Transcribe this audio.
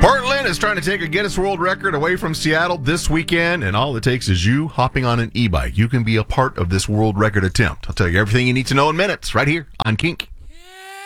Portland is trying to take a Guinness World Record away from Seattle this weekend, and all it takes is you hopping on an e-bike. You can be a part of this world record attempt. I'll tell you everything you need to know in minutes right here on Kink.